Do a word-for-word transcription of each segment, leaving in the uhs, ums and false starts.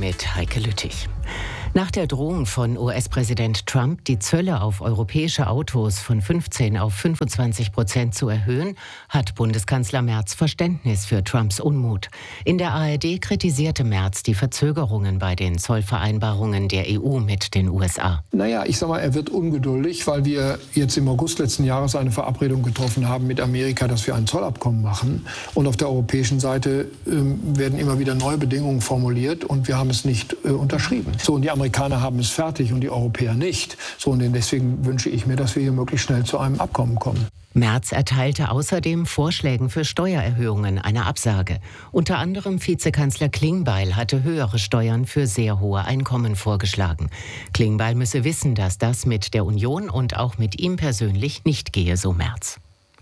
mit Heike Lüttich. Nach der Drohung von U S-Präsident Trump, die Zölle auf europäische Autos von fünfzehn auf fünfundzwanzig Prozent zu erhöhen, hat Bundeskanzler Merz Verständnis für Trumps Unmut. In der A R D kritisierte Merz die Verzögerungen bei den Zollvereinbarungen der E U mit den U S A. Naja, ich sag mal, er wird ungeduldig, weil wir jetzt im August letzten Jahres eine Verabredung getroffen haben mit Amerika, dass wir ein Zollabkommen machen. Und auf der europäischen Seite äh, werden immer wieder neue Bedingungen formuliert und wir haben es nicht äh, unterschrieben. So, und die Amerikaner haben es fertig und die Europäer nicht. So, und deswegen wünsche ich mir, dass wir hier möglichst schnell zu einem Abkommen kommen. Merz erteilte außerdem Vorschlägen für Steuererhöhungen eine Absage. Unter anderem Vizekanzler Klingbeil hatte höhere Steuern für sehr hohe Einkommen vorgeschlagen. Klingbeil müsse wissen, dass das mit der Union und auch mit ihm persönlich nicht gehe, so Merz.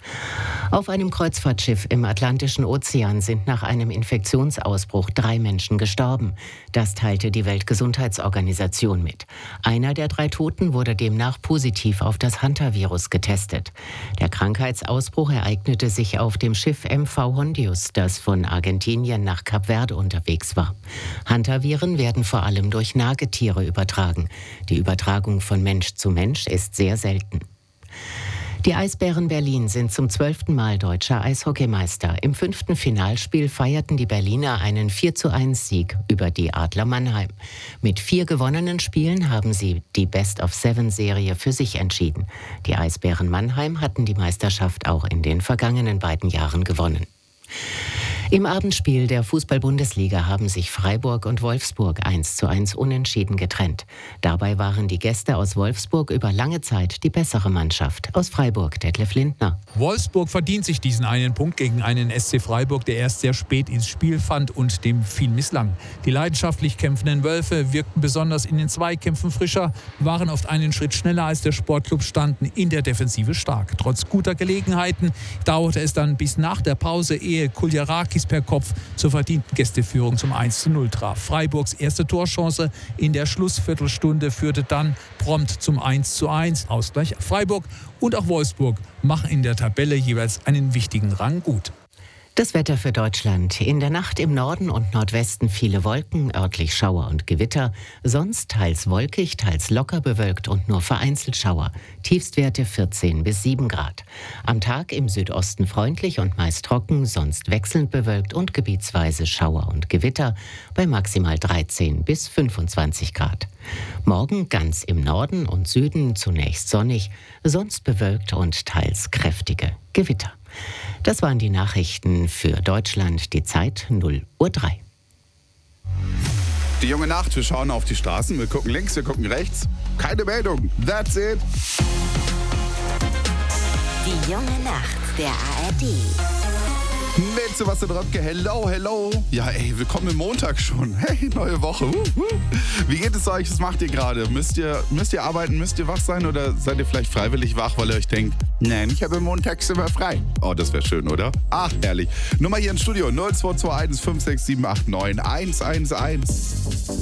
Auf einem Kreuzfahrtschiff im Atlantischen Ozean sind nach einem Infektionsausbruch drei Menschen gestorben. Das teilte die Weltgesundheitsorganisation mit. Einer der drei Toten wurde demnach positiv auf das Hantavirus getestet. Der Krankheitsausbruch ereignete sich auf dem Schiff M V Hondius, das von Argentinien nach Kap Verde unterwegs war. Hantaviren werden vor allem durch Nagetiere übertragen. Die Übertragung von Mensch zu Mensch ist sehr selten. Die Eisbären Berlin sind zum zwölften Mal deutscher Eishockeymeister. Im fünften Finalspiel feierten die Berliner einen vier zu eins Sieg über die Adler Mannheim. Mit vier gewonnenen Spielen haben sie die Best-of-Seven-Serie für sich entschieden. Die Eisbären Mannheim hatten die Meisterschaft auch in den vergangenen beiden Jahren gewonnen. Im Abendspiel der Fußball-Bundesliga haben sich Freiburg und Wolfsburg eins zu eins unentschieden getrennt. Dabei waren die Gäste aus Wolfsburg über lange Zeit die bessere Mannschaft. Aus Freiburg Detlef Lindner. Wolfsburg verdient sich diesen einen Punkt gegen einen S C Freiburg, der erst sehr spät ins Spiel fand und dem viel misslang. Die leidenschaftlich kämpfenden Wölfe wirkten besonders in den Zweikämpfen frischer, waren oft einen Schritt schneller als der Sportclub, standen in der Defensive stark. Trotz guter Gelegenheiten dauerte es dann bis nach der Pause, ehe Kuljarakis per Kopf zur verdienten Gästeführung zum eins zu null traf. Freiburgs erste Torchance in der Schlussviertelstunde führte dann prompt zum eins zu eins. Ausgleich. Freiburg und auch Wolfsburg machen in der Tabelle jeweils einen wichtigen Rang gut. Das Wetter für Deutschland. In der Nacht im Norden und Nordwesten viele Wolken, örtlich Schauer und Gewitter. Sonst teils wolkig, teils locker bewölkt und nur vereinzelt Schauer. Tiefstwerte vierzehn bis sieben Grad. Am Tag im Südosten freundlich und meist trocken, sonst wechselnd bewölkt und gebietsweise Schauer und Gewitter bei maximal dreizehn bis fünfundzwanzig Grad. Morgen ganz im Norden und Süden zunächst sonnig, sonst bewölkt und teils kräftige Gewitter. Das waren die Nachrichten für Deutschland, die Zeit null Uhr drei. Die junge Nacht, wir schauen auf die Straßen, wir gucken links, wir gucken rechts. Keine Meldung, that's it. Die junge Nacht der A R D. Mit Sebastian Röpke, hello, hello. Ja, ey, willkommen im Montag schon. Hey, neue Woche. Uh, uh. Wie geht es euch? Was macht ihr gerade? Müsst ihr, müsst ihr arbeiten? Müsst ihr wach sein? Oder seid ihr vielleicht freiwillig wach, weil ihr euch denkt, nein, ich habe montags immer frei. Oh, das wäre schön, oder? Ach, herrlich. Nummer hier im Studio null zwei zwei eins fünf sechs sieben acht neun eins eins eins.